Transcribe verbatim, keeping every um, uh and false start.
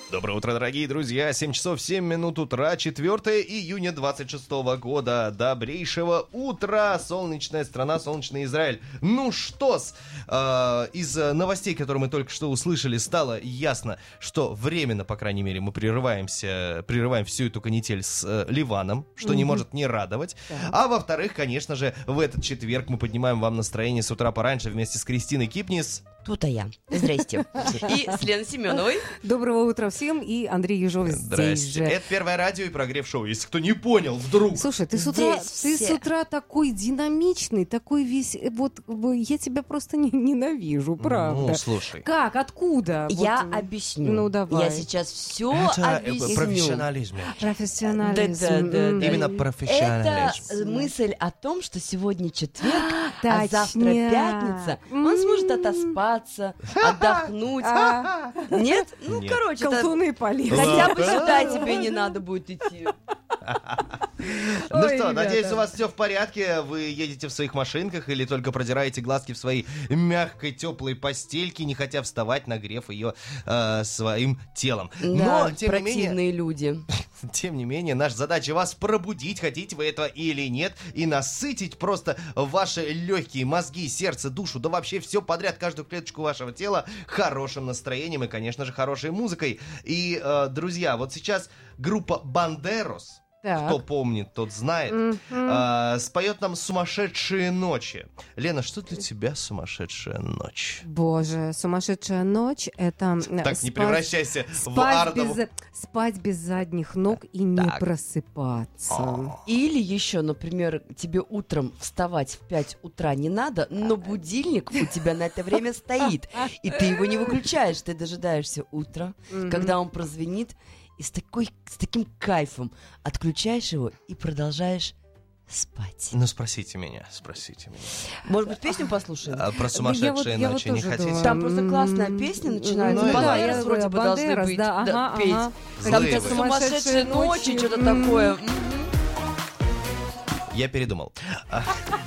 Доброе утро, дорогие друзья. семь часов семь минут утра, четвёртое июня двадцать шестого года. Добрейшего утра, солнечная страна, солнечный Израиль. Ну что-с, э, из новостей, которые мы только что услышали, стало ясно, что временно, по крайней мере, мы прерываемся, прерываем всю эту канитель с э, Ливаном, что mm-hmm. не может не радовать. Yeah. А во-вторых, конечно же, в этот четверг мы поднимаем вам настроение с утра пораньше вместе с Кристиной Кипнис. Тут а я. Здрасте. И с Леной Семеновой. Доброго утра всем. И Андрей Ежов здесь же. Это Первое радио и Прогрев шоу. Если кто не понял, вдруг. Слушай, ты с утра, ты с утра такой динамичный, такой весь... Вот я тебя просто не, ненавижу, правда. Ну, слушай. Как? Откуда? Я вот, объясню. Ну, давай. Я сейчас все Это объясню. профессионализм. Профессионализм. Да, да, да, Именно профессионализм. Это мысль о том, что сегодня четверг, а Точняк. завтра пятница. Он сможет отоспаться, отдохнуть. А, Нет? Ну, Нет. короче, это- колтуны полезны. хотя бы сюда тебе не надо будет идти. Ну Ой, что, ребята. надеюсь, у вас все в порядке. Вы едете в своих машинках или только продираете глазки в своей мягкой, теплой постельке, не хотя вставать, нагрев ее э, своим телом. Но, Да, тем не менее, противные люди. Тем не менее, наша задача вас пробудить, хотите вы этого или нет, и насытить просто ваши легкие, мозги, сердце, душу, да вообще все подряд, каждую клеточку вашего тела хорошим настроением и, конечно же, хорошей музыкой. И, э, друзья, вот сейчас группа Бандерос, Так. кто помнит, тот знает, Мгм. э, споет нам «Сумасшедшие ночи». Лена, что для тебя сумасшедшая ночь? Боже, сумасшедшая ночь — это... э, Так, не спать- превращайся в спать Ардову. без, спать без задних ног и не Так. просыпаться. О. Или еще, например, тебе утром вставать в пять утра не надо, но будильник у тебя на это время стоит, и ты его не выключаешь, ты дожидаешься утра, Мгм. когда он прозвенит, и с, такой, с таким кайфом отключаешь его и продолжаешь спать. Ну, спросите меня, спросите меня. Может быть, песню послушаем? А про я сумасшедшие вот- я ночи вот не тоже хотите? думаю. Там просто классная М, песня начинается. ну, Бандерас да, вроде бы должны Бандерас, быть, да, да, ага, петь. ага. Там Злые какие-то вы. сумасшедшие ночи, что-то М. такое. М. Я передумал. А,